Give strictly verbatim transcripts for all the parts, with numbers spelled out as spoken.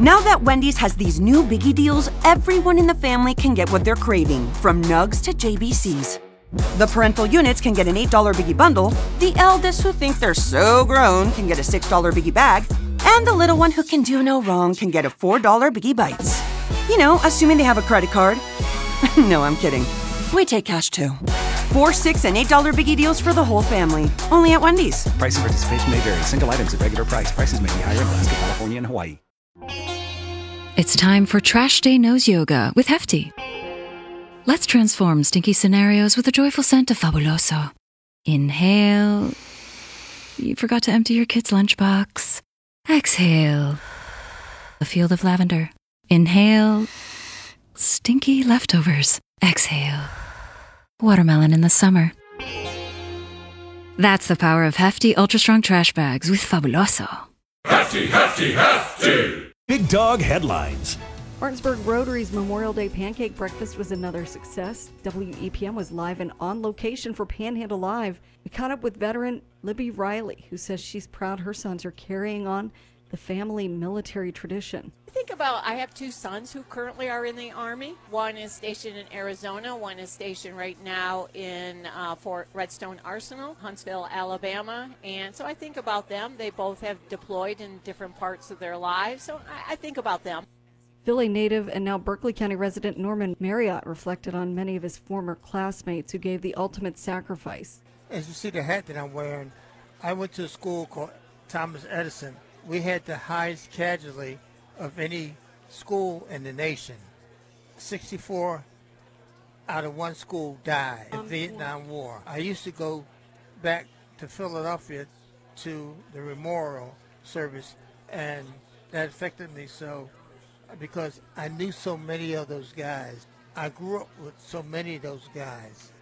Now that Wendy's has these new biggie deals, everyone in the family can get what they're craving, from nugs to J B Cs. The parental units can get an eight dollar biggie bundle, the eldest who think they're so grown can get a six dollar biggie bag, and the little one who can do no wrong can get a four dollar biggie bites. You know, assuming they have a credit card. No, I'm kidding. We take cash too. Four, six, and eight dollar biggie deals for the whole family. Only at Wendy's. Price and participation may vary. Single items at regular price. Prices may be higher in Alaska, California, and Hawaii. It's time for Trash Day Nose Yoga with Hefty. Let's transform stinky scenarios with a joyful scent of Fabuloso. Inhale. You forgot to empty your kid's lunchbox. Exhale. A field of lavender. Inhale. Stinky leftovers. Exhale. Watermelon in the summer. That's the power of Hefty Ultra Strong Trash Bags with Fabuloso. Hefty, hefty, hefty! Big Dog headlines. Martinsburg Rotary's Memorial Day Pancake Breakfast was another success. W E P M was live and on location for Panhandle Live. We caught up with veteran Libby Riley, who says she's proud her sons are carrying on the family military tradition. Think about, I have two sons who currently are in the Army. One is stationed in Arizona. One is stationed right now in uh, Fort Redstone Arsenal, Huntsville, Alabama. And so I think about them. They both have deployed in different parts of their lives. So I, I think about them. Philly native and now Berkeley County resident Norman Marriott reflected on many of his former classmates who gave the ultimate sacrifice. As you see the hat that I'm wearing, I went to a school called Thomas Edison. We had the highest casualty of any school in the nation. sixty-four out of one school died in the Vietnam War. I used to go back to Philadelphia to the memorial service, and that affected me so because I knew so many of those guys. I grew up with so many of those guys.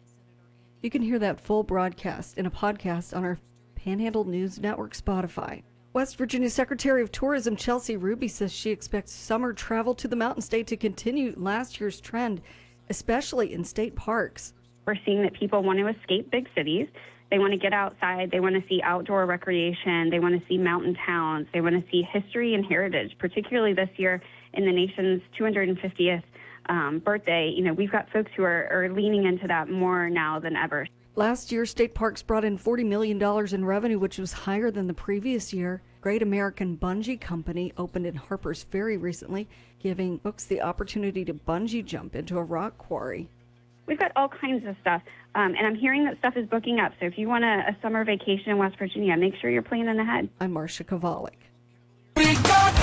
You can hear that full broadcast in a podcast on our Panhandle News Network Spotify. West Virginia Secretary of Tourism Chelsea Ruby says she expects summer travel to the Mountain State to continue last year's trend, especially in state parks. We're seeing that people want to escape big cities. They want to get outside. They want to see outdoor recreation. They want to see mountain towns. They want to see history and heritage, particularly this year in the nation's two hundred fiftieth um, birthday. You know, we've got folks who are, are leaning into that more now than ever. Last year, state parks brought in forty million dollars in revenue, which was higher than the previous year. Great American Bungee Company opened in Harpers Ferry recently, giving folks the opportunity to bungee jump into a rock quarry. We've got all kinds of stuff, um, and I'm hearing that stuff is booking up. So if you want a, a summer vacation in West Virginia, make sure you're planning ahead. I'm Marcia Kovalik. Big Dog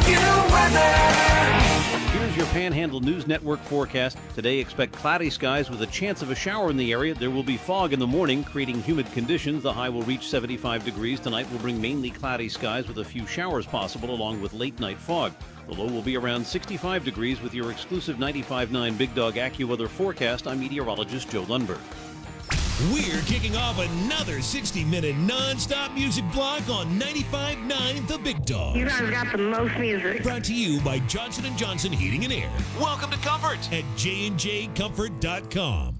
AccuWeather! Here's your Panhandle News Network forecast. Today, expect cloudy skies with a chance of a shower in the area. There will be fog in the morning, creating humid conditions. The high will reach seventy-five degrees. Tonight will bring mainly cloudy skies with a few showers possible, along with late-night fog. The low will be around sixty-five degrees with your exclusive ninety-five point nine Big Dog AccuWeather forecast. I'm meteorologist Joe Lundberg. We're kicking off another sixty-minute non-stop music block on ninety-five point nine The Big Dog. You guys got the most music. Brought to you by Johnson and Johnson Heating and Air. Welcome to Comfort at J and J Comfort dot com.